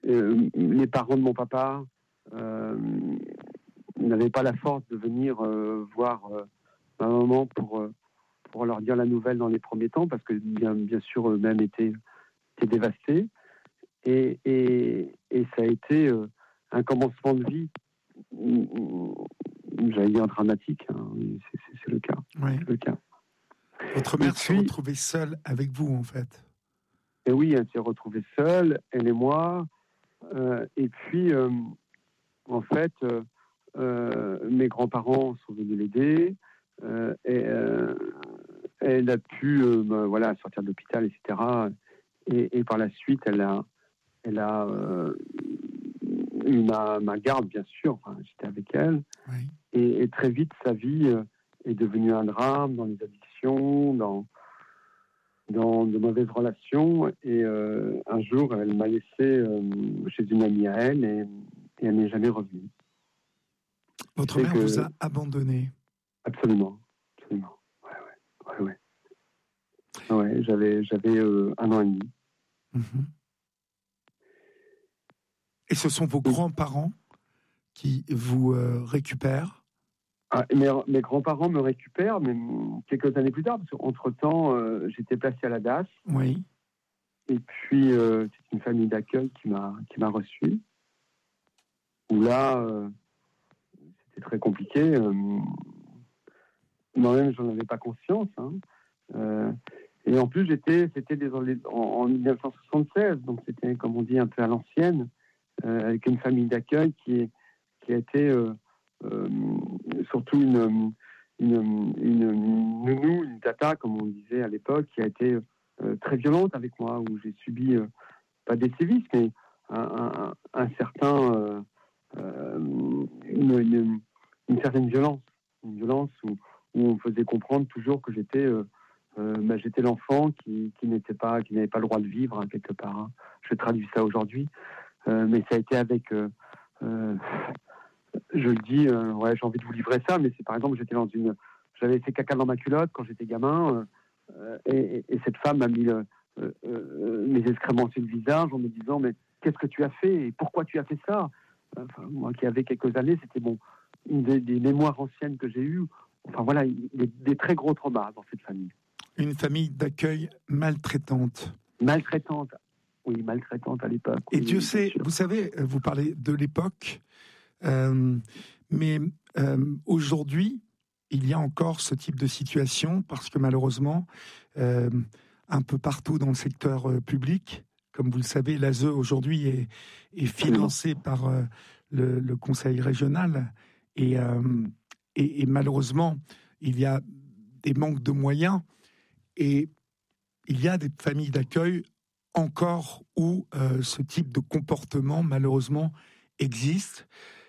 les parents de mon papa n'avaient pas la force de venir voir ma maman pour leur dire la nouvelle dans les premiers temps, parce que bien sûr eux-mêmes étaient dévastés. Et ça a été un commencement de vie, j'allais dire dramatique, hein. C'est le cas. Oui. C'est le cas. Votre mère s'est retrouvée seule avec vous, en fait. Et oui, elle s'est retrouvée seule, elle et moi. Et puis, en fait, mes grands-parents sont venus l'aider. Elle a pu sortir de l'hôpital, etc. Et par la suite, elle a eu ma garde, bien sûr. Enfin, j'étais avec elle. Oui. Et très vite, sa vie est devenue un drame dans les addictions, dans de mauvaises relations. Et un jour, elle m'a laissé chez une amie à elle et elle n'est jamais revenue. Votre mère vous a abandonné? Absolument. Ouais, j'avais 1 an et demi. Mm-hmm. Et ce sont vos grands-parents qui vous récupèrent? Mes grands-parents me récupèrent, mais quelques années plus tard, parce qu'entre-temps, j'étais placé à la DAS. Oui. Et puis, c'est une famille d'accueil qui m'a reçu. Où là, c'était très compliqué. Moi-même, j'en avais pas conscience. Hein. Et en plus, c'était en 1976, donc c'était, comme on dit, un peu à l'ancienne, avec une famille d'accueil qui a été surtout une nounou, une tata, comme on disait à l'époque, qui a été très violente avec moi, où j'ai subi, pas des sévices, mais un certain... une certaine violence. Une violence où on me faisait comprendre toujours que j'étais l'enfant qui n'avait pas le droit de vivre, hein, quelque part. Hein. Je traduis ça aujourd'hui. Mais ça a été avec... je le dis, j'ai envie de vous livrer ça, mais c'est par exemple, j'avais fait caca dans ma culotte quand j'étais gamin, et cette femme m'a mis mes excréments sur le visage en me disant, mais qu'est-ce que tu as fait et pourquoi tu as fait ça? Enfin, moi qui avais quelques années, c'était une des mémoires anciennes que j'ai eues. Enfin voilà, des très gros traumas dans cette famille. Une famille d'accueil maltraitante. Maltraitante, oui, maltraitante à l'époque. Et oui, Dieu sait, vous savez, vous parlez de l'époque, mais aujourd'hui, il y a encore ce type de situation parce que malheureusement, un peu partout dans le secteur public, comme vous le savez, l'ASE aujourd'hui est financé par le conseil régional et malheureusement, il y a des manques de moyens et il y a des familles d'accueil encore où ce type de comportement malheureusement existe.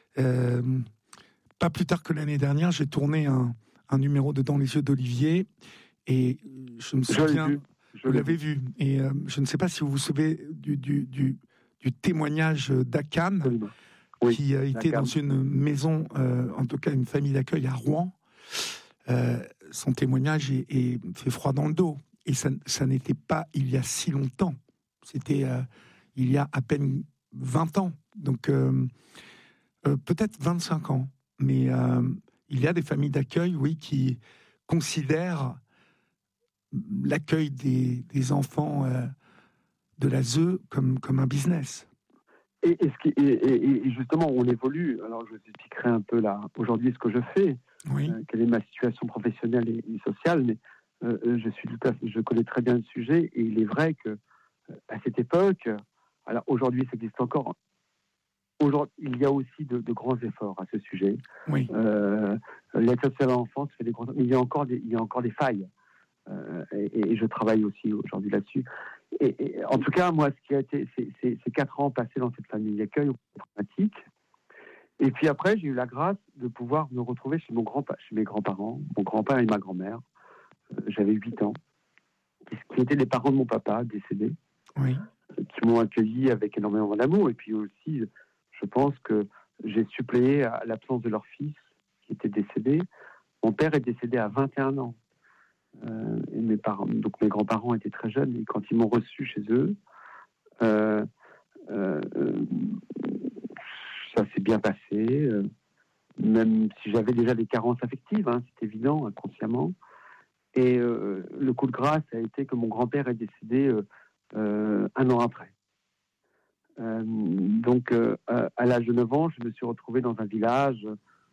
Pas plus tard que l'année dernière, j'ai tourné un numéro de Dans les yeux d'Olivier et je me souviens... Vous l'avez vu. Et je ne sais pas si vous vous souvenez du témoignage d'Akan, oui, qui était dans une maison, en tout cas une famille d'accueil à Rouen. Son témoignage fait froid dans le dos. Et ça n'était pas il y a si longtemps. C'était il y a à peine 20 ans. Donc peut-être 25 ans. Mais il y a des familles d'accueil, oui, qui considèrent l'accueil des enfants de l'ASE comme un business. Et justement, on évolue. Alors, je vous expliquerai un peu là, aujourd'hui, ce que je fais, oui. Quelle est ma situation professionnelle et sociale, mais je connais très bien le sujet, et il est vrai que à cette époque, alors aujourd'hui, ça existe encore. Aujourd'hui, il y a aussi de grands efforts à ce sujet. Oui. L'aide sociale à l'enfance fait des grands, mais il y a encore des failles. Et je travaille aussi aujourd'hui là-dessus. Et en tout cas, moi, ce qui a été, c'est 4 ans passés dans cette famille d'accueil dramatique. Et puis après, j'ai eu la grâce de pouvoir me retrouver chez mes grands-parents, mon grand-père et ma grand-mère. J'avais 8 ans, qui étaient les parents de mon papa décédé, oui. Qui m'ont accueilli avec énormément d'amour. Et puis aussi, je pense que j'ai suppléé à l'absence de leur fils, qui était décédé. Mon père est décédé à 21 ans. Et mes grands-parents étaient très jeunes, et quand ils m'ont reçu chez eux, s'est bien passé, même si j'avais déjà des carences affectives, hein, c'est évident, inconsciemment. Et le coup de grâce a été que mon grand-père est décédé 1 an après. Donc, à l'âge de 9 ans, je me suis retrouvé dans un village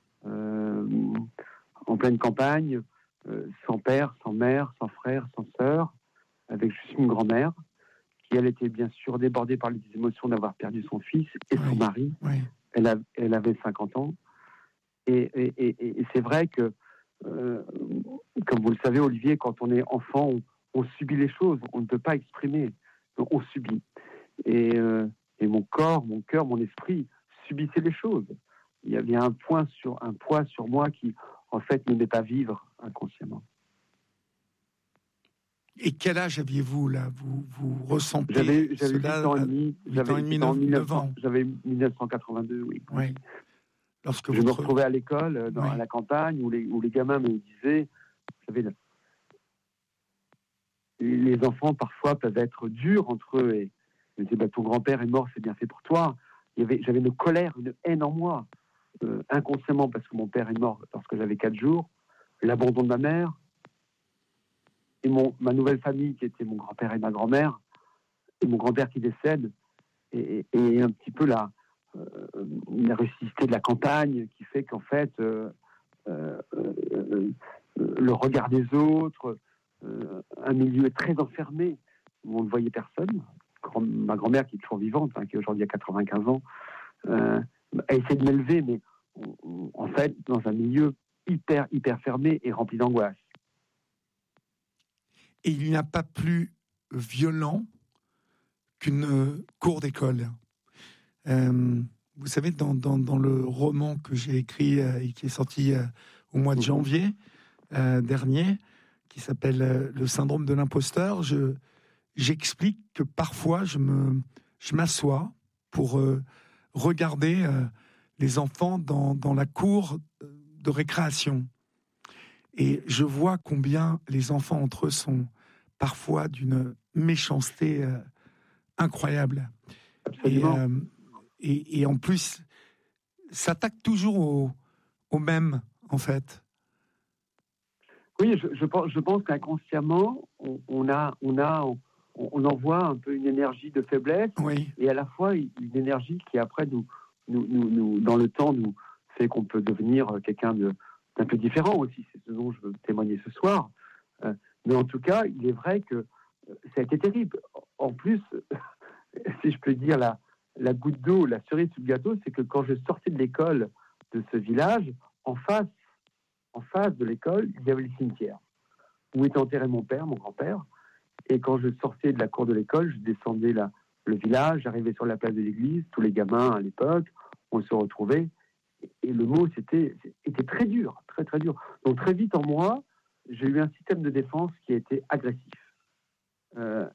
en pleine campagne, sans père, sans mère, sans frère, sans sœur, avec juste une grand-mère qui, elle, était bien sûr débordée par les émotions d'avoir perdu son fils et son mari. Oui. Elle avait 50 ans. Et c'est vrai que, comme vous le savez, Olivier, quand on est enfant, on subit les choses, on ne peut pas exprimer, donc on subit. Et mon corps, mon cœur, mon esprit subissaient les choses. Il y avait un poids sur moi qui, en fait, n'aimait pas vivre inconsciemment. Et quel âge aviez-vous là? Vous ressentez J'avais 8 cela ans et demi. 9 ans. J'avais 1982, oui. Oui. Lorsque je me retrouvais à l'école, à la campagne, où les gamins me disaient, vous savez, les enfants parfois peuvent être durs entre eux, et ils me disaient, ton grand-père est mort, c'est bien fait pour toi. J'avais une colère, une haine en moi, inconsciemment, parce que mon père est mort lorsque j'avais 4 jours, l'abandon de ma mère, et ma nouvelle famille qui était mon grand-père et ma grand-mère, et mon grand-père qui décède, et un petit peu la rusticité de la campagne qui fait qu'en fait le regard des autres, un milieu très enfermé où on ne voyait personne. Ma grand-mère qui est toujours vivante, qui aujourd'hui a 95 ans, a essayé de m'élever, mais en fait dans un milieu hyper fermé et rempli d'angoisse. Et il n'y a pas plus violent qu'une cour d'école. Vous savez, dans le roman que j'ai écrit et qui est sorti au mois de janvier dernier, qui s'appelle Le syndrome de l'imposteur, j'explique que parfois je m'assois pour regarder les enfants dans la cour de récréation. Et je vois combien les enfants entre eux sont parfois d'une méchanceté incroyable. Absolument. Et en plus, s'attaque toujours au même, en fait. Oui, je pense qu'inconsciemment, on envoie un peu une énergie de faiblesse, oui. Et à la fois une énergie qui après nous dans le temps nous fait qu'on peut devenir quelqu'un d'un peu différent aussi. C'est ce dont je veux témoigner ce soir. Mais en tout cas, il est vrai que ça a été terrible. En plus, si je peux dire la goutte d'eau, la cerise sur le gâteau, c'est que quand je sortais de l'école de ce village, en face de l'école, il y avait le cimetière où était enterré mon père, mon grand-père. Et quand je sortais de la cour de l'école, je descendais le village, j'arrivais sur la place de l'église, tous les gamins à l'époque, on se retrouvait. Et le mot était très dur, très très dur. Donc très vite en moi, j'ai eu un système de défense qui a été agressif. En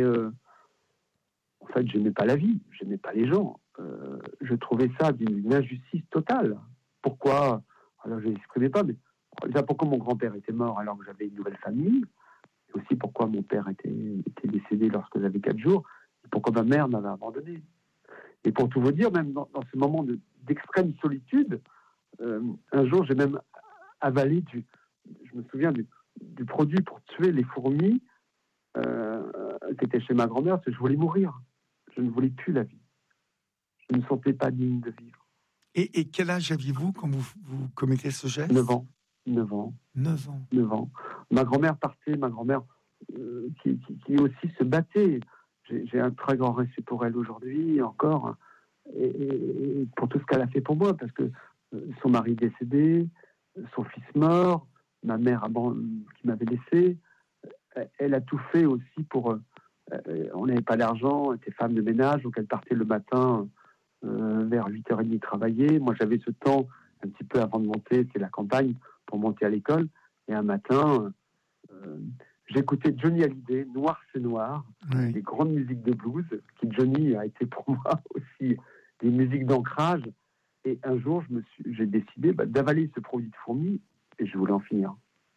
fait, je n'aimais pas la vie, je n'aimais pas les gens. Je trouvais ça d'une injustice totale. Pourquoi? Alors je n'exprimais pas, mais pourquoi mon grand-père était mort alors que j'avais une nouvelle famille, et aussi pourquoi mon père était décédé lorsque j'avais 4 jours, et pourquoi ma mère m'avait abandonné. Et pour tout vous dire, même dans ce moment d'extrême solitude, un jour j'ai même avalé je me souviens du produit pour tuer les fourmis qui était chez ma grand-mère, parce que je voulais mourir. Je ne voulais plus la vie. Je ne me sentais pas digne de vivre. Et quel âge aviez-vous quand vous commettez ce geste? 9 ans. 9 ans. Ma grand-mère partait, qui aussi se battait. J'ai un très grand respect pour elle aujourd'hui, encore, et pour tout ce qu'elle a fait pour moi, parce que son mari décédé, son fils mort, ma mère qui m'avait laissé, elle a tout fait aussi pour... on n'avait pas d'argent, elle était femme de ménage, donc elle partait le matin vers 8h30 travailler. Moi, j'avais ce temps, un petit peu avant de monter, c'est la campagne, pour monter à l'école. Et un matin, j'écoutais Johnny Hallyday, Noir c'est Noir, des grandes musiques de blues, qui Johnny a été pour moi aussi des musiques d'ancrage. Et un jour, j'ai décidé d'avaler ce produit de fourmi, et je voulais en finir.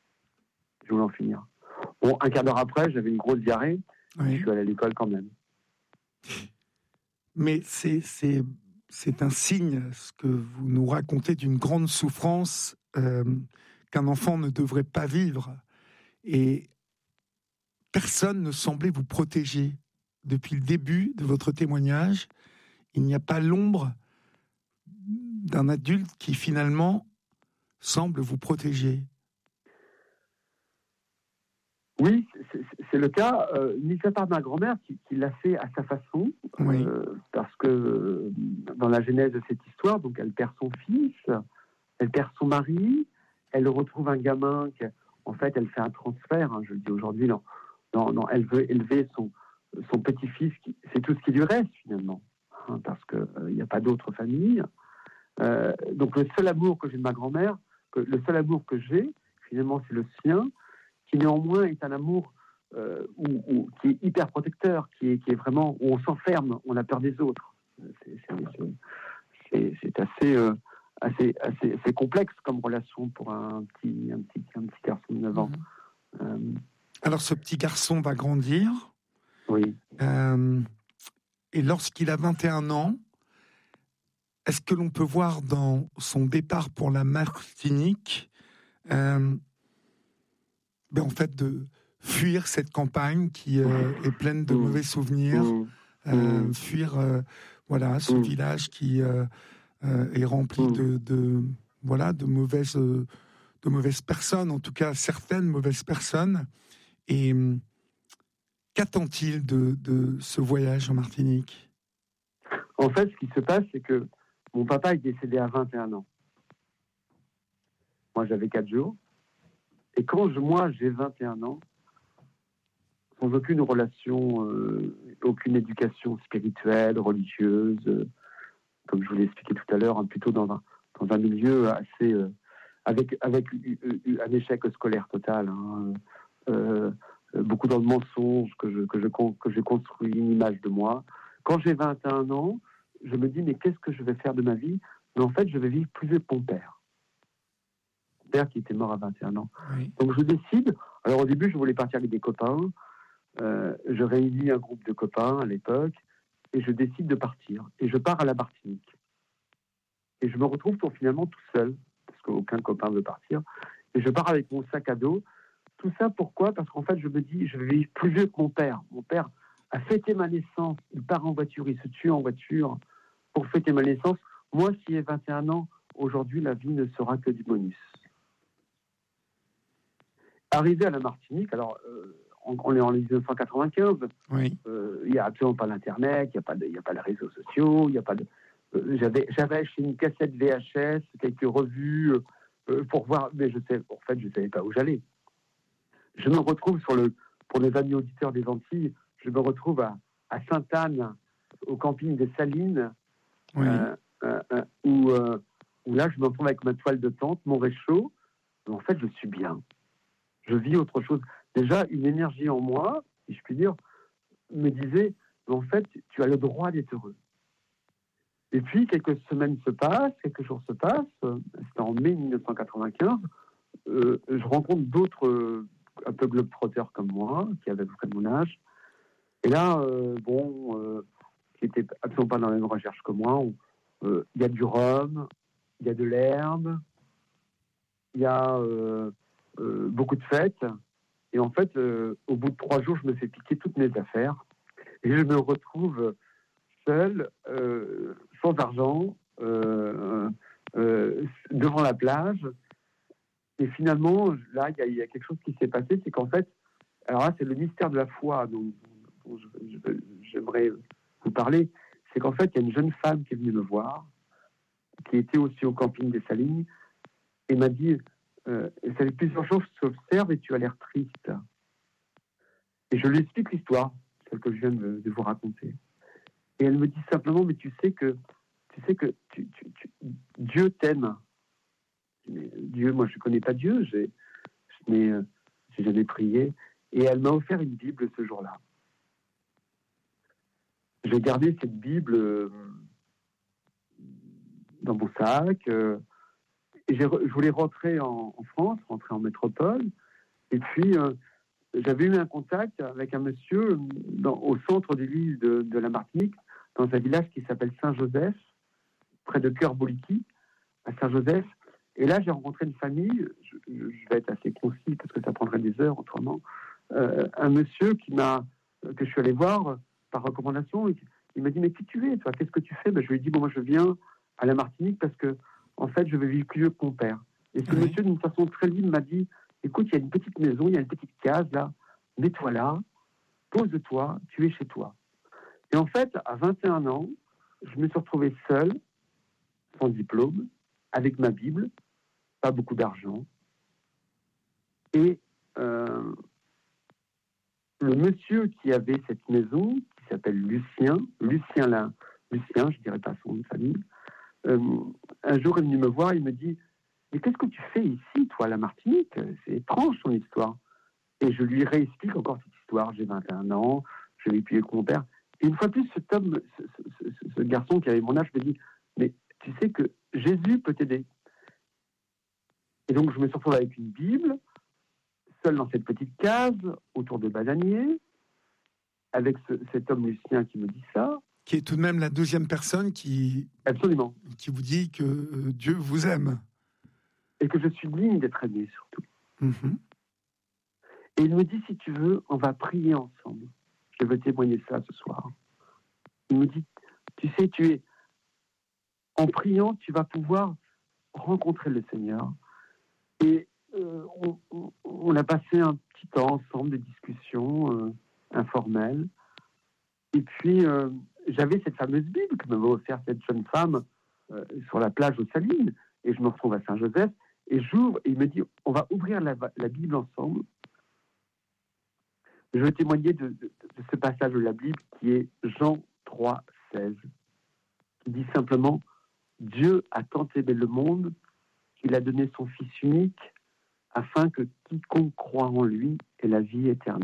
Bon, un quart d'heure après, j'avais une grosse diarrhée, je suis allé à l'école quand même. Mais c'est c'est un signe, ce que vous nous racontez, d'une grande souffrance qu'un enfant ne devrait pas vivre. Et personne ne semblait vous protéger. Depuis le début de votre témoignage, il n'y a pas l'ombre d'un adulte qui finalement semble vous protéger. Oui, c'est le cas, mis à part ma grand-mère qui l'a fait à sa façon, Oui. parce que dans la genèse de cette histoire, donc elle perd son fils, elle perd son mari, elle retrouve un gamin, en fait elle fait un transfert, je le dis aujourd'hui, non, elle veut élever son petit-fils, c'est tout ce qui lui reste finalement, parce qu'il n'y a pas d'autre famille. Donc le seul amour que j'ai de ma grand-mère, le seul amour que j'ai, finalement c'est le sien, qui néanmoins est un amour qui est hyper protecteur, qui est vraiment, où on s'enferme, on a peur des autres. C'est assez complexe comme relation pour un petit garçon de 9 ans. Alors ce petit garçon va grandir. Oui. Et lorsqu'il a 21 ans, est-ce que l'on peut voir dans son départ pour la Martinique en fait, de fuir cette campagne qui est pleine de mauvais souvenirs, fuir ce village qui est rempli de mauvaises personnes, en tout cas certaines mauvaises personnes. Et qu'attend-il de ce voyage en Martinique ? En fait, ce qui se passe, c'est que mon papa est décédé à 21 ans. Moi, j'avais 4 jours. Et quand moi, j'ai 21 ans, sans aucune relation, aucune éducation spirituelle, religieuse, comme je vous l'ai expliqué tout à l'heure, plutôt dans un milieu assez... avec un échec scolaire total, beaucoup dans le mensonge, que je construis une image de moi. Quand j'ai 21 ans, je me dis, mais qu'est-ce que je vais faire de ma vie ? Mais en fait, je vais vivre plus vieux que mon père. Père qui était mort à 21 ans. Oui. Donc je décide, alors au début je voulais partir avec des copains, je réunis un groupe de copains à l'époque, et je décide de partir, et je pars à la Martinique. Et je me retrouve finalement tout seul, parce qu'aucun copain veut partir, et je pars avec mon sac à dos. Tout ça pourquoi ? Parce qu'en fait je me dis, je vais vivre plus vieux que mon père. Mon père a fêté ma naissance, il part en voiture, il se tue en voiture pour fêter ma naissance. Moi qui ai 21 ans, aujourd'hui la vie ne sera que du bonus. Arrivé à la Martinique, alors on est en 1995, oui. Il n'y a absolument pas d'internet, il n'y a pas de réseaux sociaux, il y a pas de. J'avais acheté une cassette VHS, quelques revues pour voir, mais je savais pas où j'allais. Je me retrouve pour les amis auditeurs des Antilles, je me retrouve à Sainte-Anne, au camping des Salines, oui. où là je me retrouve avec ma toile de tente, mon réchaud. En fait, je suis bien. Je vis autre chose. Déjà, une énergie en moi, si je puis dire, me disait, en fait, tu as le droit d'être heureux. Et puis, quelques jours se passent, c'était en mai 1995, je rencontre d'autres, un peu globetrotters comme moi, qui avaient à peu près mon âge. Et là, qui n'étaient absolument pas dans la même recherche que moi, il y a du rhum, il y a de l'herbe, il y a beaucoup de fêtes. Et en fait, au bout de 3 jours, je me fais piquer toutes mes affaires. Et je me retrouve seul, sans argent, devant la plage. Et finalement, là, il y a quelque chose qui s'est passé, c'est qu'en fait, alors là, c'est le mystère de la foi dont j'aimerais vous parler. C'est qu'en fait, il y a une jeune femme qui est venue me voir, qui était aussi au camping des Salines, et m'a dit, ça fait plusieurs jours que je t'observe et tu as l'air triste. Et je lui explique l'histoire, celle que je viens de vous raconter. Et elle me dit simplement, mais tu sais que Dieu t'aime. Dieu, moi je ne connais pas Dieu, j'ai jamais prié. Et elle m'a offert une Bible ce jour-là. J'ai gardé cette Bible dans mon sac. Et je voulais rentrer en France, rentrer en métropole. Et puis, j'avais eu un contact avec un monsieur au centre de l'île de la Martinique, dans un village qui s'appelle Saint-Joseph. près de Cœur-Boliki, à Saint-Joseph. Et là, j'ai rencontré une famille, je vais être assez concis parce que ça prendrait des heures autrement, un monsieur que je suis allé voir par recommandation. Il m'a dit, mais qui tu es, toi? Qu'est-ce que tu fais? Je lui ai dit, bon, moi je viens à la Martinique parce que, en fait, je veux vivre plus vieux que mon père. Et ce monsieur, d'une façon très libre, m'a dit, écoute, il y a une petite maison, il y a une petite case là, mets-toi là, pose-toi, tu es chez toi. Et en fait, à 21 ans, je me suis retrouvé seul, sans diplôme, avec ma Bible, pas beaucoup d'argent. Et le monsieur qui avait cette maison, qui s'appelle Lucien, je dirais pas son nom de famille, un jour il est venu me voir, il me dit, mais qu'est-ce que tu fais ici, toi, à la Martinique? C'est étrange ton histoire. Et je lui réexplique encore cette histoire. J'ai 21 ans, je l'ai payé avec mon père. Et une fois de plus, ce garçon qui avait mon âge me dit, mais tu sais que Jésus peut t'aider. Et donc, je me suis retrouvé avec une Bible, seul dans cette petite case, autour de bananiers, avec cet homme Lucien qui me dit ça. Qui est tout de même la deuxième personne Absolument. Qui vous dit que Dieu vous aime. Et que je suis digne d'être aimé, surtout. Mm-hmm. Et il me dit, si tu veux, on va prier ensemble. Je veux témoigner ça ce soir. Il me dit, tu sais, en priant, tu vas pouvoir rencontrer le Seigneur. Et on a passé un petit temps ensemble de discussions informelles. Et puis, j'avais cette fameuse Bible que m'avait offerte cette jeune femme sur la plage aux Salines. Et je me retrouve à Saint-Joseph. Et j'ouvre, et il me dit, on va ouvrir la Bible ensemble. Je veux témoigner de ce passage de la Bible qui est Jean 3, 16, qui dit simplement « Dieu a tant aimé le monde qu'il a donné son Fils unique afin que quiconque croit en lui ait la vie éternelle. »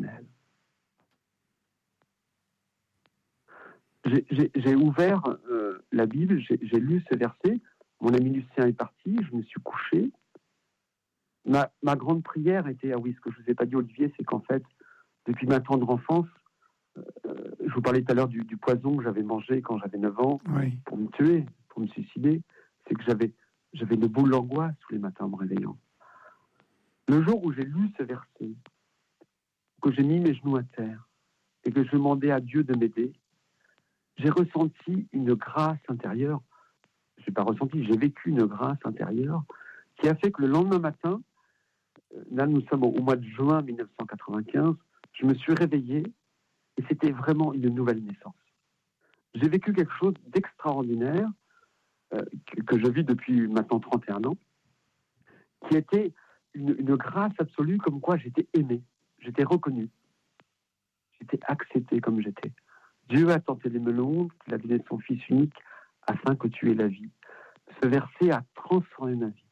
J'ai ouvert la Bible, j'ai lu ce verset, mon ami Lucien est parti, je me suis couché. Ma grande prière était, ah oui, ce que je ne vous ai pas dit Olivier, c'est qu'en fait, depuis ma tendre enfance, je vous parlais tout à l'heure du poison que j'avais mangé quand j'avais 9 ans pour me tuer, pour me suicider. C'est que j'avais une boule d'angoisse tous les matins en me réveillant. Le jour où j'ai lu ce verset, que j'ai mis mes genoux à terre et que je demandais à Dieu de m'aider, j'ai ressenti une grâce intérieure. Je n'ai pas ressenti, j'ai vécu une grâce intérieure qui a fait que le lendemain matin, là nous sommes au mois de juin 1995, je me suis réveillé et c'était vraiment une nouvelle naissance. J'ai vécu quelque chose d'extraordinaire que je vis depuis maintenant 31 ans, qui était une grâce absolue comme quoi j'étais aimé, j'étais reconnu, j'étais accepté comme j'étais. Dieu a tant aimé le monde qu'il a donné son Fils unique afin que tu aies la vie. Ce verset a transformé ma vie.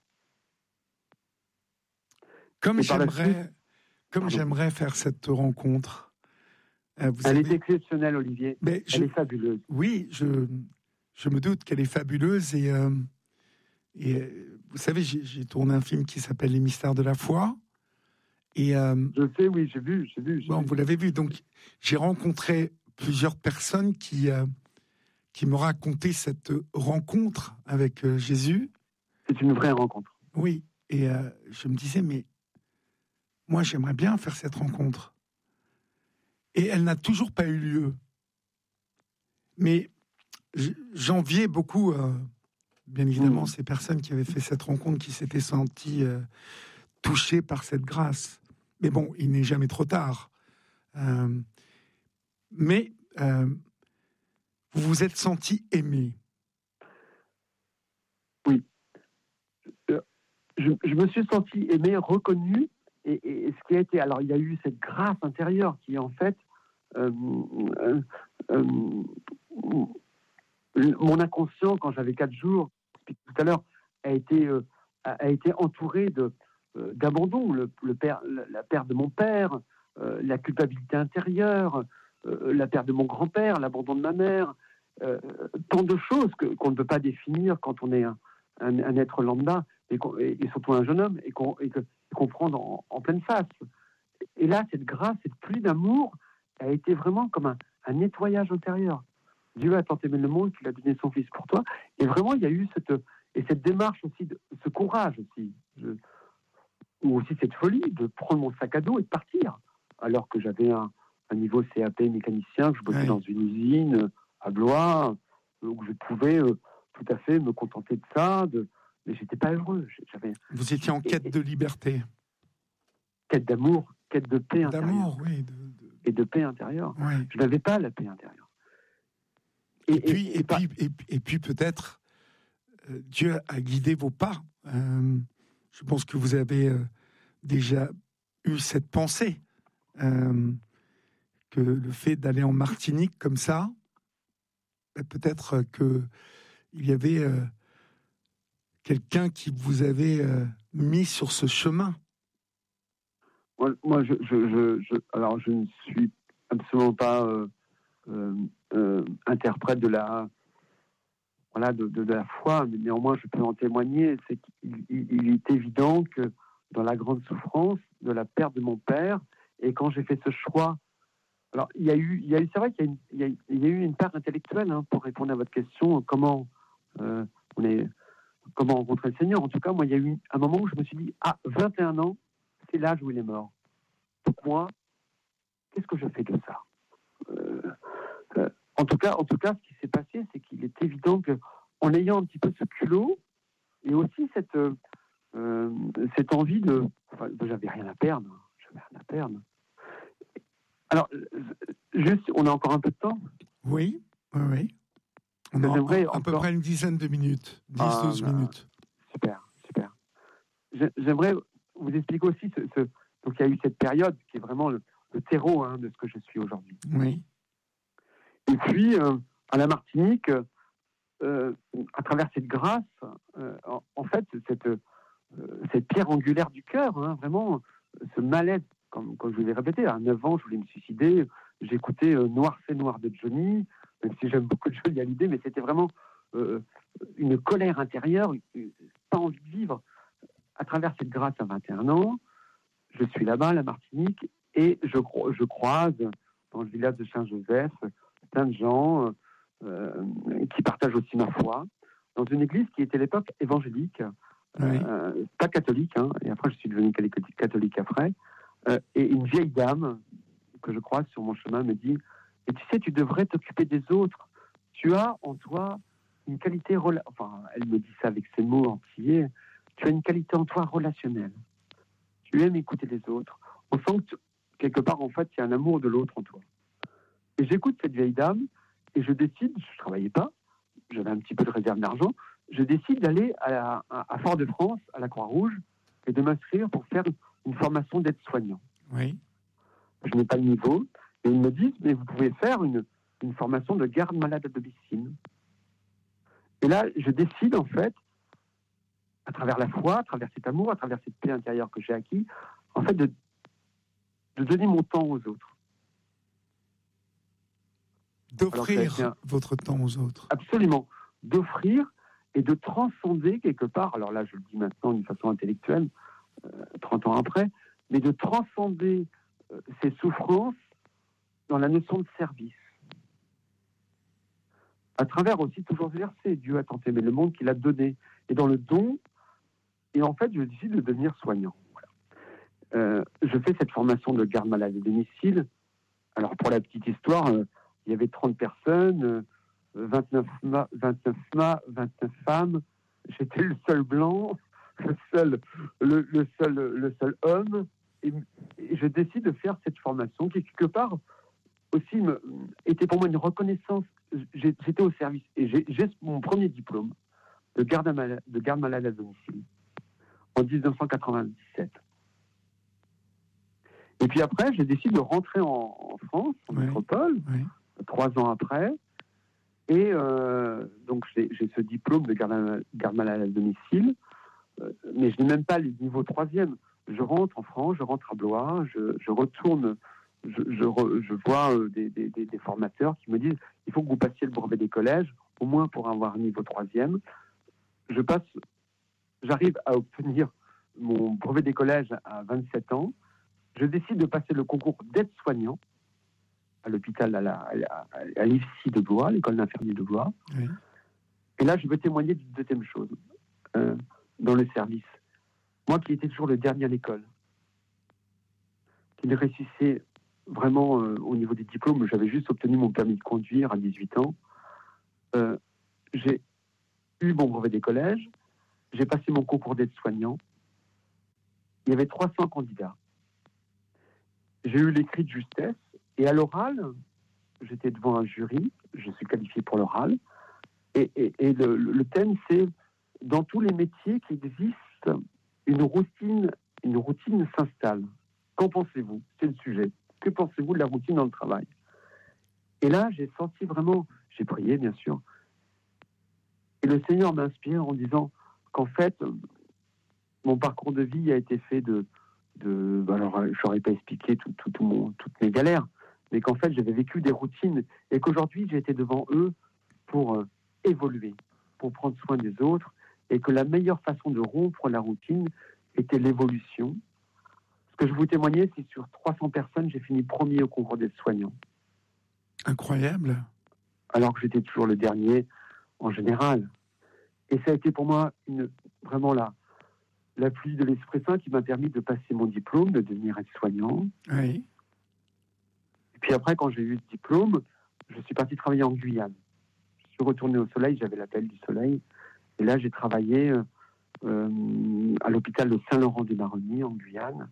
Comme j'aimerais faire cette rencontre. Elle est exceptionnelle, Olivier. Elle est fabuleuse. Oui, je me doute qu'elle est fabuleuse. Et vous savez, j'ai tourné un film qui s'appelle Les Mystères de la foi. Et, je sais, oui, j'ai vu. Vous l'avez vu. Donc, j'ai rencontré plusieurs personnes qui me racontaient cette rencontre avec Jésus. C'est une vraie rencontre. Oui. Et je me disais, mais moi, j'aimerais bien faire cette rencontre. Et elle n'a toujours pas eu lieu. Mais j'enviais beaucoup, bien évidemment, ces personnes qui avaient fait cette rencontre, qui s'étaient senties touchées par cette grâce. Mais bon, il n'est jamais trop tard. Mais vous vous êtes senti aimé. Oui. Je me suis senti aimé, reconnu. Et ce qui a été... Alors, il y a eu cette grâce intérieure qui, en fait... mon inconscient, quand j'avais 4 jours, tout à l'heure, a été entouré d'abandon. La perte de mon père, la culpabilité intérieure, la perte de mon grand-père, l'abandon de ma mère, tant de choses qu'on ne peut pas définir quand on est un être lambda, et surtout un jeune homme, et qu'on prend en pleine face. Et là, cette grâce, cette pluie d'amour a été vraiment comme un nettoyage intérieur. Dieu a tant aimé le monde qu'il a donné son Fils pour toi. Et vraiment, il y a eu cette démarche aussi, ce courage aussi, ou aussi cette folie de prendre mon sac à dos et de partir. Alors que j'avais un niveau CAP mécanicien, que je bossais dans une usine à Blois, où je pouvais tout à fait me contenter de ça, mais j'étais pas heureux. Vous étiez en quête de liberté. Quête d'amour, quête de paix intérieure. D'amour, oui. Et de paix intérieure. Oui. Je n'avais pas la paix intérieure. Et puis peut-être, Dieu a guidé vos pas. Je pense que vous avez déjà eu cette pensée, que le fait d'aller en Martinique comme ça, peut-être qu'il y avait quelqu'un qui vous avait mis sur ce chemin. Moi, alors je ne suis absolument pas interprète de la foi, mais néanmoins je peux en témoigner. C'est qu'il est évident que dans la grande souffrance de la perte de mon père, et quand j'ai fait ce choix, alors il y a eu, c'est vrai qu'il y a eu une part intellectuelle pour répondre à votre question, comment rencontrer le Seigneur. En tout cas, moi, il y a eu un moment où je me suis dit, 21 ans, c'est l'âge où il est mort. Donc moi, qu'est-ce que je fais de ça? En tout cas, ce qui s'est passé, c'est qu'il est évident que, en ayant un petit peu ce culot, et aussi cette envie j'avais rien à perdre. Alors, juste, on a encore un peu de temps? Oui. On a à peu près une dizaine de minutes, 10-12 minutes. Super. J'aimerais vous expliquer aussi donc il y a eu cette période qui est vraiment le terreau de ce que je suis aujourd'hui. Oui. Et puis, à la Martinique, à travers cette grâce, en fait, cette pierre angulaire du cœur, vraiment, ce mal-être, comme je vous l'ai répété, à 9 ans, je voulais me suicider, j'écoutais Noir c'est noir de Johnny, même si j'aime beaucoup Johnny Hallyday, mais c'était vraiment une colère intérieure, pas envie de vivre. À travers cette grâce à 21 ans, je suis là-bas, à la Martinique, et je croise dans le village de Saint-Joseph plein de gens qui partagent aussi ma foi, dans une église qui était à l'époque évangélique, pas catholique, et après je suis devenu catholique après, et une vieille dame que je croise sur mon chemin me dit, et tu sais, tu devrais t'occuper des autres, tu as en toi une qualité, elle me dit ça avec ses mots entiers, tu as une qualité en toi relationnelle, tu aimes écouter les autres, on sent que quelque part en fait il y a un amour de l'autre en toi. Et j'écoute cette vieille dame, et je décide, je ne travaillais pas, j'avais un petit peu de réserve d'argent, je décide d'aller à Fort-de-France, à la Croix-Rouge, et de m'inscrire pour faire une formation d'aide-soignant. Oui. Je n'ai pas le niveau, et ils me disent, mais vous pouvez faire une formation de garde malade à domicile. Et là, je décide, en fait, à travers la foi, à travers cet amour, à travers cette paix intérieure que j'ai acquis, en fait, de donner mon temps aux autres. D'offrir votre temps aux autres. Absolument. D'offrir et de transcender quelque part, alors là je le dis maintenant d'une façon intellectuelle, 30 ans après, mais de transcender ces souffrances dans la notion de service. À travers aussi toujours ce verset, Dieu a tant aimé le monde qu'il a donné. Et dans le don, et en fait je décide de devenir soignant. Voilà. Je fais cette formation de garde malade à domicile. Alors pour la petite histoire, il y avait 30 personnes, 29 femmes. J'étais le seul blanc, le seul homme. Et je décide de faire cette formation qui, quelque part, aussi était pour moi une reconnaissance. J'étais au service. Et j'ai mon premier diplôme de garde malade à domicile en 1997. Et puis après, je décide de rentrer en France, en métropole, 3 ans après. Et donc, j'ai ce diplôme de garde malade à domicile, mais je n'ai même pas le niveau 3e. Je rentre en France, je rentre à Blois, je retourne, je vois des formateurs qui me disent il faut que vous passiez le brevet des collèges, au moins pour avoir un niveau 3e. J'arrive à obtenir mon brevet des collèges à 27 ans. Je décide de passer le concours d'aide-soignant. à l'hôpital, à l'IFSI de Blois, l'école d'infirmiers de Blois. Oui. Et là, je veux témoigner d'une deuxième chose dans le service. Moi qui étais toujours le dernier à l'école, qui ne réussissait vraiment au niveau des diplômes, j'avais juste obtenu mon permis de conduire à 18 ans. J'ai eu mon brevet des collèges, j'ai passé mon concours d'aide-soignant. Il y avait 300 candidats. J'ai eu l'écrit de justesse, et à l'oral, j'étais devant un jury, je suis qualifié pour l'oral, et le thème, c'est dans tous les métiers qui existent, une routine s'installe. Qu'en pensez-vous? C'est le sujet. Que pensez-vous de la routine dans le travail? Et là, j'ai senti vraiment, j'ai prié bien sûr, et le Seigneur m'inspire en disant qu'en fait, mon parcours de vie a été fait alors, je n'aurais pas expliqué toutes mes galères, mais qu'en fait, j'avais vécu des routines et qu'aujourd'hui, j'ai été devant eux pour évoluer, pour prendre soin des autres, et que la meilleure façon de rompre la routine était l'évolution. Ce que je vous témoignais, c'est sur 300 personnes, j'ai fini premier au concours des soignants. Incroyable. Alors que j'étais toujours le dernier en général. Et ça a été pour moi vraiment la pluie de l'Esprit Saint qui m'a permis de passer mon diplôme, de devenir aide-soignant. Oui. Et puis après, quand j'ai eu ce diplôme, je suis parti travailler en Guyane. Je suis retourné au soleil, j'avais l'appel du soleil. Et là, j'ai travaillé à l'hôpital de Saint-Laurent-des-Maronies, en Guyane.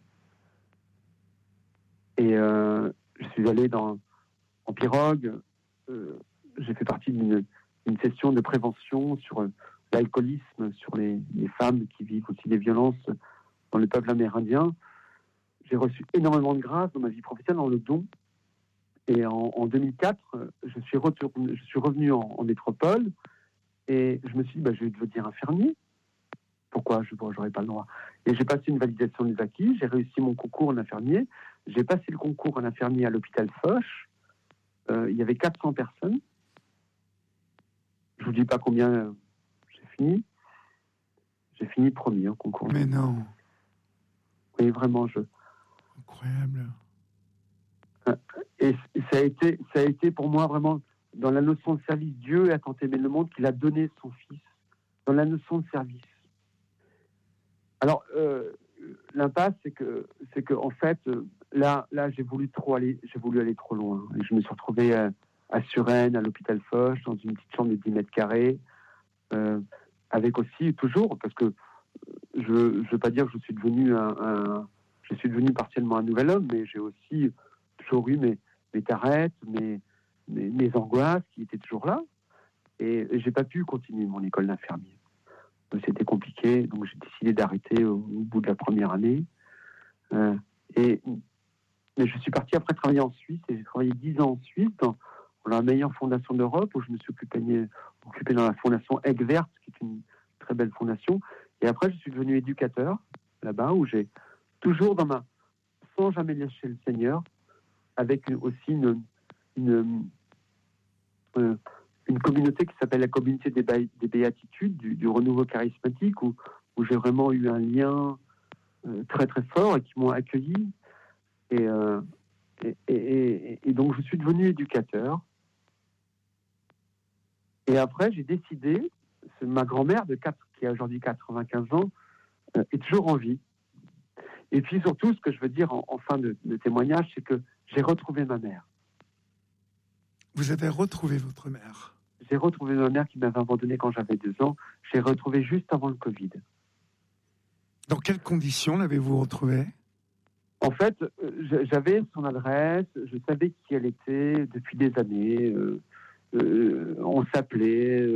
Et je suis allé en pirogue. J'ai fait partie d'une session de prévention sur l'alcoolisme, sur les femmes qui vivent aussi des violences dans le peuple amérindien. J'ai reçu énormément de grâce dans ma vie professionnelle, dans le don. Et en 2004, je suis revenu en métropole et je me suis dit, je vais devenir infirmier. Pourquoi je n'aurais pas le droit? Et j'ai passé une validation des acquis, j'ai réussi mon concours en infirmier, j'ai passé le concours en infirmier à l'hôpital Foch. Il y avait 400 personnes. Je ne vous dis pas combien j'ai fini. J'ai fini premier au concours. Mais non. Oui, vraiment, Incroyable. Et ça a été pour moi vraiment dans la notion de service. Dieu a tant aimé le monde qu'il a donné son Fils dans la notion de service. Alors, l'impasse, c'est que en fait, là, j'ai voulu aller trop loin. Et je me suis retrouvé à Suresnes, à l'hôpital Foch, dans une petite chambre de 10 mètres carrés, avec aussi, toujours, parce que je ne veux pas dire que je suis devenu partiellement un nouvel homme, mais j'ai aussi toujours eu mes tarettes, mes angoisses qui étaient toujours là. Et j'ai pas pu continuer mon école d'infirmier. C'était compliqué, donc j'ai décidé d'arrêter au bout de la première année. Mais je suis parti après travailler en Suisse, et j'ai travaillé 10 ans en Suisse, dans la meilleure fondation d'Europe, où je me suis occupé dans la fondation Aigues Vertes, qui est une très belle fondation. Et après, je suis devenu éducateur, là-bas, où j'ai toujours sans jamais lâcher le Seigneur, avec aussi une communauté qui s'appelle la communauté des béatitudes, du renouveau charismatique, où j'ai vraiment eu un lien très très fort et qui m'ont accueilli. Et donc je suis devenu éducateur. Et après j'ai décidé, ma grand-mère qui a aujourd'hui 95 ans, est toujours en vie. Et puis surtout, ce que je veux dire en fin de témoignage, c'est que j'ai retrouvé ma mère. Vous avez retrouvé votre mère? J'ai retrouvé ma mère qui m'avait abandonné quand j'avais 2 ans. J'ai retrouvé juste avant le Covid. Dans quelles conditions l'avez-vous retrouvée? En fait, j'avais son adresse, je savais qui elle était depuis des années. On s'appelait,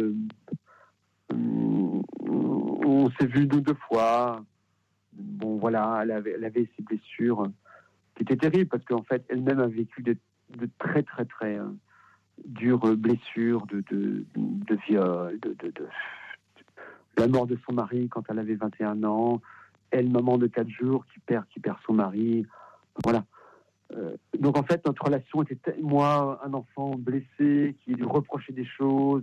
on s'est vu 2 fois. Bon, voilà, elle avait ses blessures qui étaient terribles parce qu'en fait, elle-même a vécu de très, très, très dures blessures de viol, de la mort de son mari quand elle avait 21 ans. Elle, maman de 4 jours, qui perd son mari. Voilà. Donc en fait, notre relation était, moi, un enfant blessé, qui lui reprochait des choses.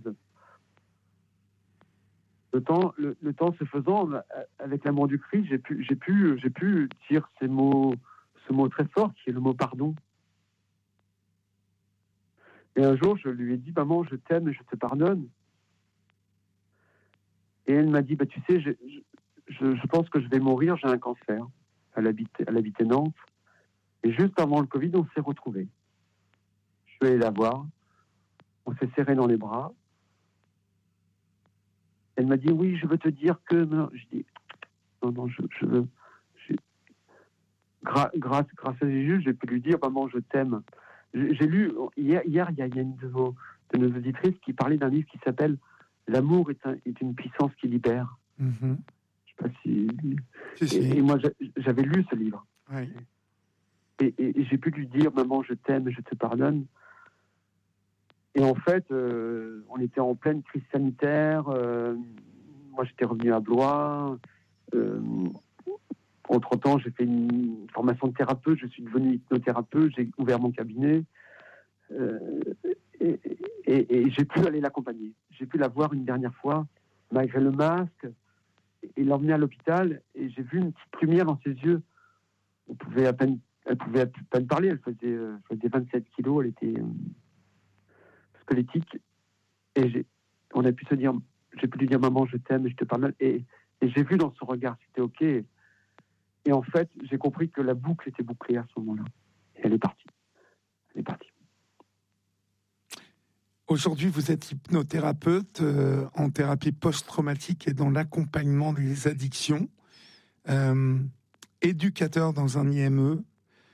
Le temps se faisant, avec l'amour du Christ, j'ai pu dire ce mot très fort, qui est le mot pardon. Et un jour, je lui ai dit, maman, je t'aime et je te pardonne. Et elle m'a dit, tu sais, je pense que je vais mourir, j'ai un cancer. Elle habitait Nantes. Et juste avant le Covid, on s'est retrouvés. Je suis allé la voir. On s'est serrés dans les bras. Elle m'a dit, oui, je veux te dire que... Je dis, non, je veux... Grâce à Jésus, j'ai pu lui dire, maman, je t'aime. J'ai lu, hier, il y a une de nos auditrices qui parlait d'un livre qui s'appelle L'amour est une puissance qui libère. Mm-hmm. Je sais pas si... Et moi, j'avais lu ce livre. Oui. Et j'ai pu lui dire, maman, je t'aime et je te pardonne. Et en fait, on était en pleine crise sanitaire. Moi, j'étais revenu à Blois. Entre-temps, j'ai fait une formation de thérapeute. Je suis devenu hypnothérapeute. J'ai ouvert mon cabinet. Et j'ai pu aller l'accompagner. J'ai pu la voir une dernière fois, malgré le masque, et l'emmener à l'hôpital. Et j'ai vu une petite lumière dans ses yeux. Elle pouvait à peine parler. Elle faisait 27 kilos. Elle était squelettique. Et on a pu se dire, j'ai pu lui dire, maman, je t'aime et je te pardonne. Et j'ai vu dans son regard, c'était OK. Et en fait, j'ai compris que la boucle était bouclée à ce moment-là. Et elle est partie. Aujourd'hui, vous êtes hypnothérapeute en thérapie post-traumatique et dans l'accompagnement des addictions, éducateur dans un IME.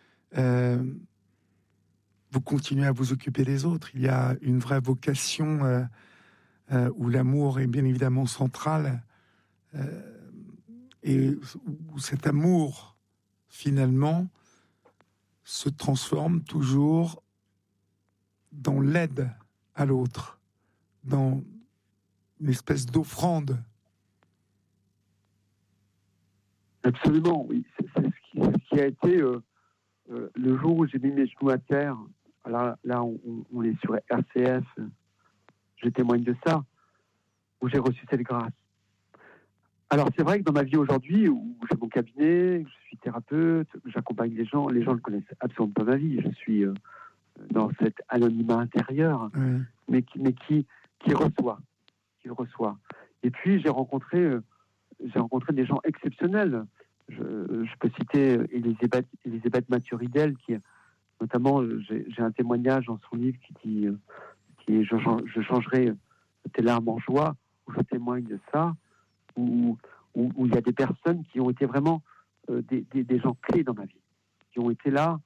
Vous continuez à vous occuper des autres. Il y a une vraie vocation où l'amour est bien évidemment central et où cet amour, finalement, se transforme toujours dans l'aide à l'autre, dans une espèce d'offrande. Absolument, oui. C'est ce qui a été le jour où j'ai mis mes genoux à terre. Là on est sur RCF. Je témoigne de ça, où j'ai reçu cette grâce. Alors, c'est vrai que dans ma vie aujourd'hui, où j'ai mon cabinet, je suis thérapeute, j'accompagne les gens ne connaissent absolument pas ma vie. Je suis dans cet anonymat intérieur, mais qui reçoit. Et puis, j'ai rencontré des gens exceptionnels. Je peux citer Elisabeth Mathuridel, qui, notamment, j'ai un témoignage dans son livre qui dit je changerai tes larmes en joie, où je témoigne de ça, où il y a des personnes qui ont été vraiment des gens clés dans ma vie, qui ont été là,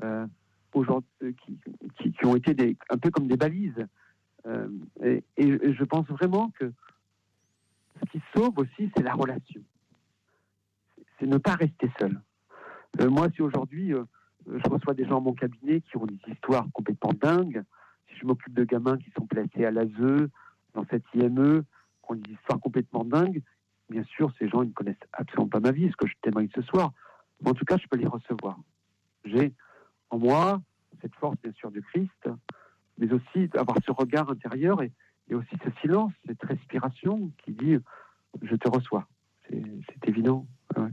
qui ont été un peu comme des balises. Et je pense vraiment que ce qui sauve aussi, c'est la relation. C'est ne pas rester seul. Moi, si aujourd'hui, je reçois des gens à mon cabinet qui ont des histoires complètement dingues, si je m'occupe de gamins qui sont placés à l'ASE, dans cette IME, qui ont des histoires complètement dingues, bien sûr, ces gens, ils ne connaissent absolument pas ma vie, ce que je témoigne ce soir. Mais en tout cas, je peux les recevoir. J'ai en moi cette force, bien sûr, du Christ, mais aussi avoir ce regard intérieur et aussi ce silence, cette respiration qui dit « je te reçois ». C'est évident. Ouais.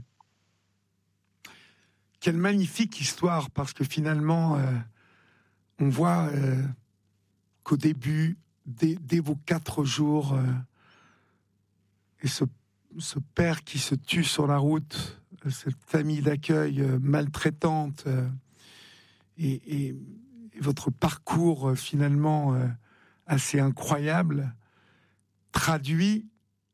Quelle magnifique histoire, parce que finalement, on voit qu'au début, dès vos 4 jours, et ce père qui se tue sur la route, cette famille d'accueil maltraitante, et votre parcours finalement assez incroyable, traduit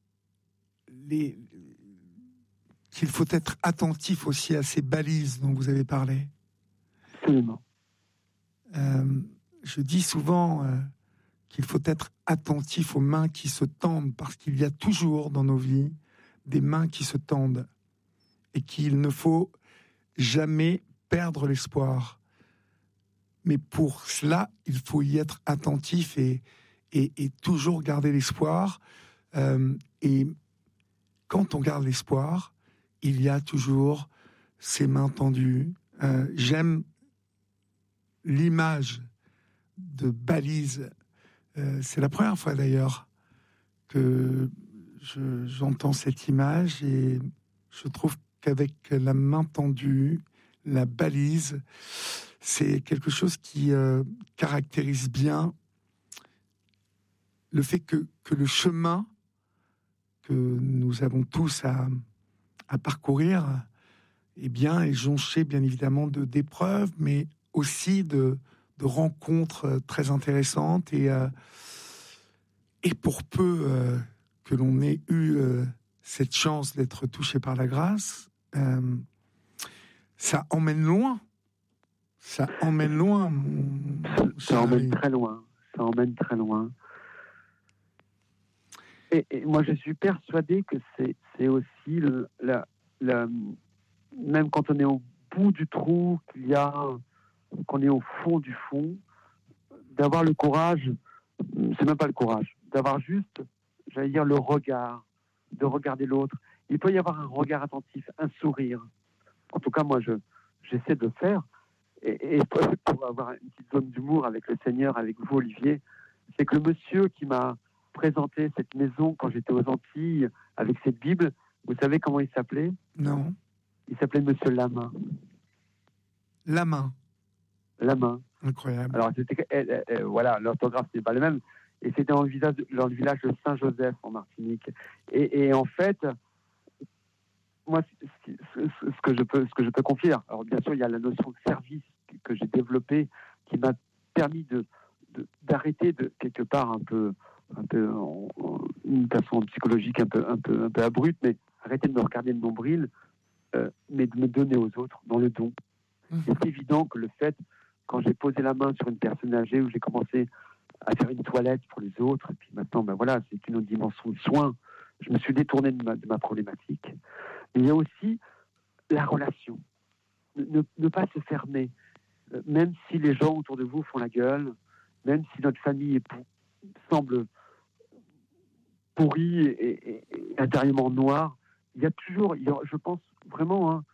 qu'il faut être attentif aussi à ces balises dont vous avez parlé. Absolument. Je dis souvent qu'il faut être attentif aux mains qui se tendent, parce qu'il y a toujours dans nos vies des mains qui se tendent et qu'il ne faut jamais perdre l'espoir. Mais pour cela, il faut y être attentif et toujours garder l'espoir. Et quand on garde l'espoir, il y a toujours ces mains tendues. J'aime l'image de balise. C'est la première fois d'ailleurs que j'entends cette image et je trouve qu'avec la main tendue, la balise, c'est quelque chose qui caractérise bien le fait que le chemin que nous avons tous à parcourir, eh bien, est jonché bien évidemment d'épreuves, mais aussi de rencontres très intéressantes. Et pour peu que l'on ait eu cette chance d'être touché par la grâce, ça emmène loin. Ça emmène loin. Ça emmène très loin. Ça emmène très loin. Et moi, je suis persuadé que c'est aussi même quand on est au bout du trou, qu'on est au fond du fond, d'avoir le courage, c'est même pas le courage, d'avoir juste, j'allais dire, le regard, de regarder l'autre. Il peut y avoir un regard attentif, un sourire. En tout cas, moi, j'essaie de le faire. Et pour avoir une petite zone d'humour avec le Seigneur, avec vous, Olivier, c'est que le monsieur qui m'a présenté cette maison quand j'étais aux Antilles avec cette Bible, vous savez comment il s'appelait ? Non. Il s'appelait Monsieur Lamain. Lamain. Lamain. Incroyable. Alors, voilà, l'orthographe n'est pas le même. Et c'était dans le village de Saint-Joseph, en Martinique. Et en fait, moi, ce que je peux confier, alors bien sûr, il y a la notion de service que j'ai développée, qui m'a permis d'arrêter quelque part un peu une façon psychologique un peu abrupte, mais arrêter de me regarder le nombril, mais de me donner aux autres dans le don. C'est évident que le fait, quand j'ai posé la main sur une personne âgée, où j'ai commencé à faire une toilette pour les autres, et puis maintenant, ben voilà, c'est une autre dimension de soin. Je me suis détourné de ma problématique. Mais il y a aussi la relation. Ne pas se fermer, même si les gens autour de vous font la gueule, même si notre famille semble pourrie et intérieurement noire, il y a toujours, je pense vraiment, hein,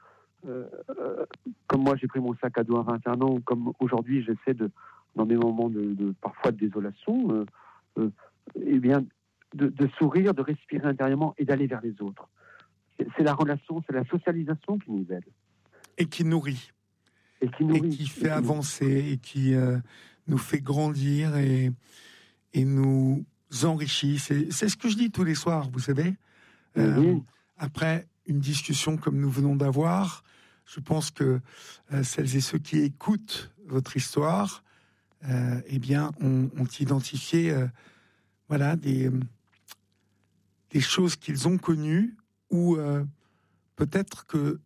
comme moi j'ai pris mon sac à dos à 21 ans, comme aujourd'hui j'essaie dans des moments parfois de désolation, eh bien, de sourire, de respirer intérieurement et d'aller vers les autres. C'est la relation, c'est la socialisation qui nous aide. Et qui nourrit. Et qui fait avancer, et qui nous fait grandir et nous enrichit. C'est ce que je dis tous les soirs, vous savez. Oui. Après une discussion comme nous venons d'avoir, je pense que celles et ceux qui écoutent votre histoire, eh bien, ont identifié voilà, des choses qu'ils ont connues, ou peut-être que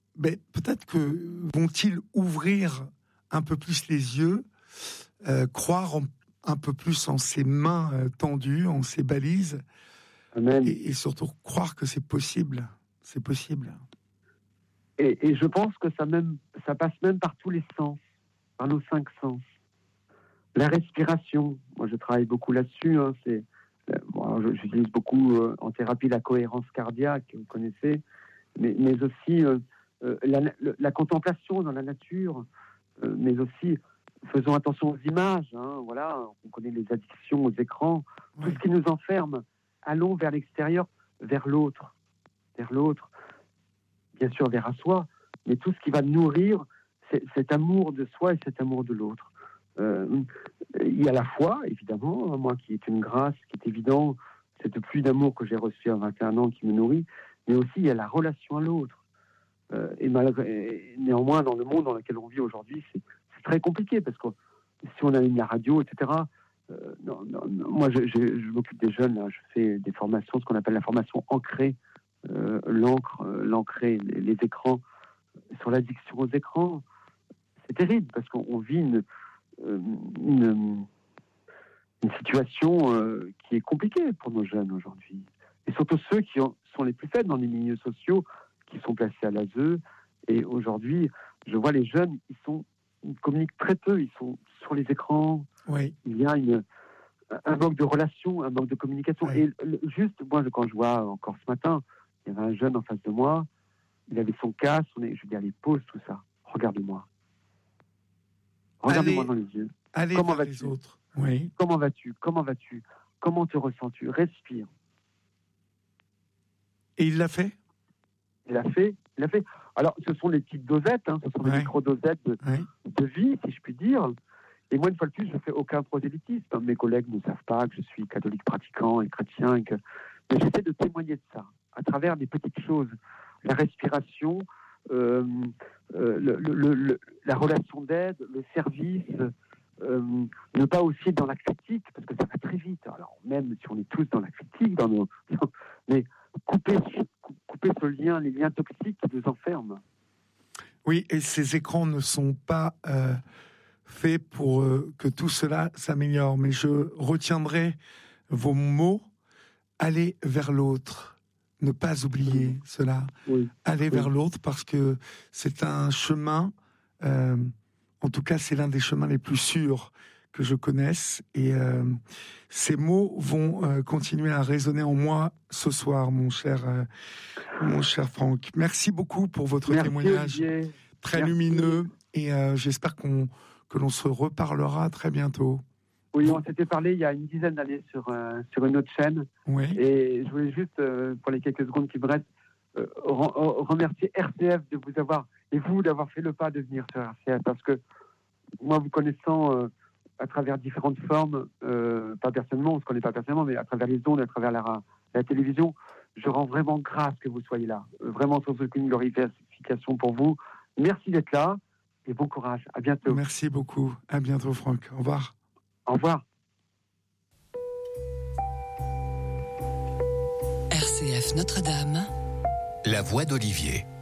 vont-ils ouvrir un peu plus les yeux, croire un peu plus en ces mains tendues, en ces balises. Amen. Et surtout croire que c'est possible. C'est possible. Et je pense que ça passe même par tous les sens, par nos 5 sens. La respiration, moi je travaille beaucoup là-dessus, hein, j'utilise beaucoup en thérapie la cohérence cardiaque, vous connaissez, mais aussi la contemplation dans la nature, mais aussi faisons attention aux images, hein, voilà, on connaît les addictions aux écrans, tout ce qui nous enferme, allons vers l'extérieur, vers l'autre, bien sûr vers à soi, mais tout ce qui va nourrir cet amour de soi et cet amour de l'autre. Il y a la foi, évidemment, moi qui est une grâce, qui est évident, cette pluie d'amour que j'ai reçue à 21 ans qui me nourrit, mais aussi il y a la relation à l'autre. Et néanmoins, dans le monde dans lequel on vit aujourd'hui, c'est très compliqué, parce que si on allume la radio, etc., moi je m'occupe des jeunes, là, je fais des formations, ce qu'on appelle la formation ancrée, l'ancré, les écrans, sur l'addiction aux écrans. C'est terrible, parce qu'on vit une situation qui est compliquée pour nos jeunes aujourd'hui. Et surtout ceux qui sont les plus faibles dans les milieux sociaux, qui sont placés à l'ASE. Et aujourd'hui, je vois les jeunes, ils communiquent très peu, ils sont sur les écrans. Oui. Il y a un manque de relation, un manque de communication. Oui. Et juste, moi, quand je vois encore ce matin, il y avait un jeune en face de moi, il avait son casque, je lui dis, allez, pose tout ça, regarde-moi. Regarde-moi dans les yeux. Allez Comment vers vas-tu ? les autres. Oui. Comment vas-tu ? Comment te ressens-tu ? Respire. Et il l'a fait ? Il a fait. Alors, ce sont des petites dosettes, ce sont des micro-dosettes de vie, si je puis dire. Et moi, une fois de plus, je ne fais aucun prosélytisme. Mes collègues ne savent pas que je suis catholique pratiquant et chrétien. Mais j'essaie de témoigner de ça, à travers des petites choses. La respiration, la relation d'aide, le service, ne pas aussi être dans la critique, parce que ça va très vite. Alors, même si on est tous dans la critique, mais couper ce lien, les liens toxiques qui nous enferment. Oui, et ces écrans ne sont pas faits pour que tout cela s'améliore. Mais je retiendrai vos mots. Aller vers l'autre. Ne pas oublier cela. Aller vers l'autre, parce que c'est un chemin, en tout cas c'est l'un des chemins les plus sûrs que je connaisse, et ces mots vont continuer à résonner en moi ce soir, mon cher Franck. Merci beaucoup pour votre témoignage. Olivier. Très lumineux, et j'espère que l'on se reparlera très bientôt. Oui, on s'était parlé il y a une dizaine d'années sur une autre chaîne. Oui. Et je voulais juste, pour les quelques secondes qui me restent, remercier RCF de vous avoir, et vous d'avoir fait le pas de venir sur RCF, parce que moi, vous connaissant à travers différentes formes, pas personnellement, on ne se connaît pas personnellement, mais à travers les ondes, à travers la télévision, je rends vraiment grâce que vous soyez là. Vraiment sans aucune glorification pour vous. Merci d'être là et bon courage. À bientôt. Merci beaucoup. À bientôt, Franck. Au revoir. Au revoir. RCF Notre-Dame. La voix d'Olivier.